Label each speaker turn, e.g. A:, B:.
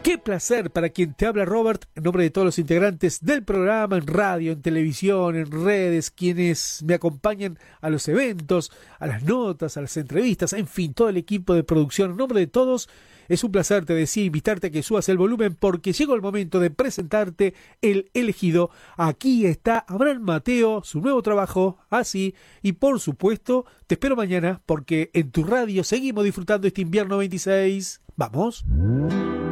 A: Qué placer para quien te habla Robert, en nombre de todos los integrantes del programa, en radio, en televisión, en redes, quienes me acompañan a los eventos, a las notas, a las entrevistas, en fin, todo el equipo de producción. En nombre de todos, es un placer, te decía, invitarte a que subas el volumen porque llegó el momento de presentarte el elegido. Aquí está Abraham Mateo, su nuevo trabajo, así, y por supuesto, te espero mañana porque en tu radio seguimos disfrutando este invierno 26. ¡Vamos!